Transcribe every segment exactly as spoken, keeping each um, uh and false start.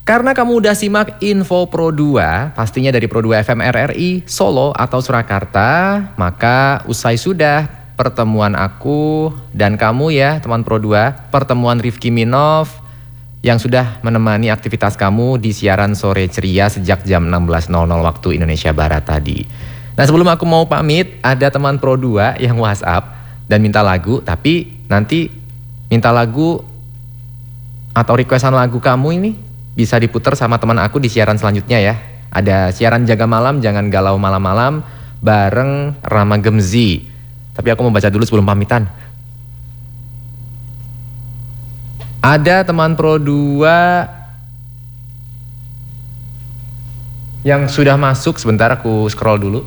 Karena kamu udah simak info Pro dua, pastinya dari Pro dua F M R R I, Solo atau Surakarta, maka usai sudah pertemuan aku dan kamu ya teman Pro dua, pertemuan Rifki Minov yang sudah menemani aktivitas kamu di siaran sore ceria sejak jam enam belas nol nol waktu Indonesia Barat tadi. Nah sebelum aku mau pamit, ada teman Pro dua yang WhatsApp dan minta lagu, tapi nanti minta lagu atau requestan lagu kamu ini bisa diputar sama teman aku di siaran selanjutnya ya. Ada siaran jaga malam, jangan galau malam-malam bareng Rama Gemzi. Tapi aku mau baca dulu sebelum pamitan. Ada teman Pro dua yang sudah masuk, sebentar aku scroll dulu.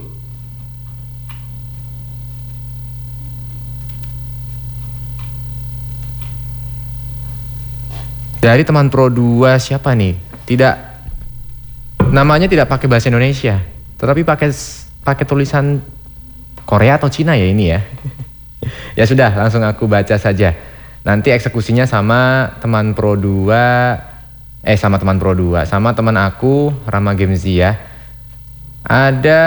Dari teman Pro dua siapa nih? Tidak, namanya tidak pakai bahasa Indonesia, tetapi pakai pakai tulisan Korea atau Cina ya ini ya. Ya sudah, langsung aku baca saja. Nanti eksekusinya sama teman Pro dua, eh sama teman Pro dua, sama teman aku Rama Gemzi ya. Ada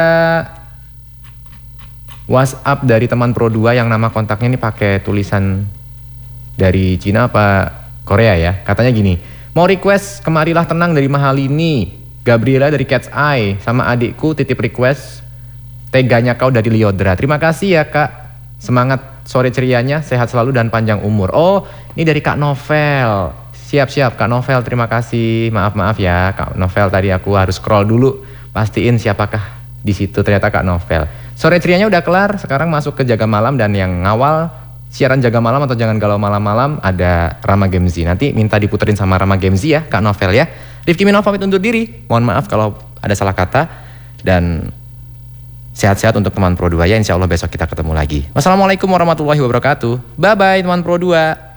WhatsApp dari teman Pro dua yang nama kontaknya ini pakai tulisan dari Cina apa Korea ya. Katanya gini, mau request Kemarilah Tenang dari Mahalini, Gabriela dari Cat's Eye, sama adikku titip request Teganya Kau dari Liodra. Terima kasih ya kak, semangat sore cerianya, sehat selalu dan panjang umur. Oh ini dari Kak Novel. Siap-siap Kak Novel, terima kasih. Maaf-maaf ya Kak Novel, tadi aku harus scroll dulu pastiin siapakah di situ. Ternyata Kak Novel. Sore cerianya udah kelar, sekarang masuk ke jaga malam, dan yang ngawal siaran jaga malam atau jangan galau malam-malam ada Rama Gemzi. Nanti minta diputerin sama Rama Gemzi ya Kak Novel ya. Rifki Minov pamit undur diri. Mohon maaf kalau ada salah kata, dan sehat-sehat untuk teman Pro dua ya. Insya Allah besok kita ketemu lagi. Wassalamualaikum warahmatullahi wabarakatuh. Bye bye teman Pro dua.